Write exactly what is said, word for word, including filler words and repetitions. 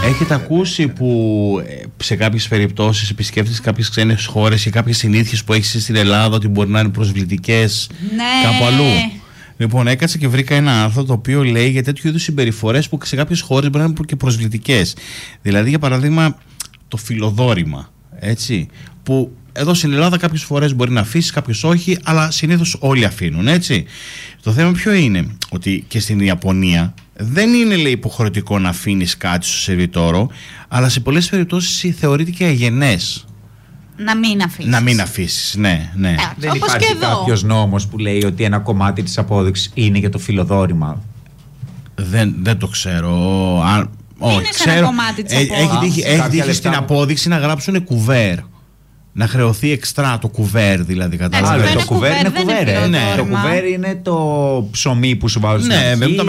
Έχετε ακούσει που σε κάποιες περιπτώσεις επισκέφτεσαι κάποιες ξένες χώρες και κάποιες συνήθειες που έχεις στην Ελλάδα ότι μπορεί να είναι προσβλητικές ναι. κάπου αλλού? Λοιπόν, έκατσα και βρήκα ένα άρθρο το οποίο λέει για τέτοιου είδους συμπεριφορές που σε κάποιες χώρες μπορεί να είναι και προσβλητικές. Δηλαδή, για παράδειγμα, το φιλοδόρημα. Έτσι. Που εδώ στην Ελλάδα κάποιες φορές μπορεί να αφήσει, κάποιες όχι, αλλά συνήθως όλοι αφήνουν. Έτσι. Το θέμα ποιο είναι? Ότι και στην Ιαπωνία δεν είναι, λέει, υποχρεωτικό να αφήνεις κάτι στο σερβιτόρο, αλλά σε πολλές περιπτώσεις θεωρείται και αγενές. Να μην αφήσεις. Να μην αφήσεις, ναι, ναι. Ε, Δεν όπως υπάρχει και εδώ. κάποιος νόμος που λέει ότι ένα κομμάτι της απόδειξης είναι για το φιλοδόρημα? Δεν, δεν το ξέρω. Αν, όχι, είναι σε ένα κομμάτι της απόδειξης. Έχει τύχει, έχει τύχει στην απόδειξη να γράψουν κουβέρ. Να χρεωθεί εξτρά το κουβέρ, δηλαδή. Κατάλαβε. Το κουβέρ είναι κουβέρ. κουβέρ, ναι. Το κουβέρ είναι το ψωμί που σου βάζουν. Ναι,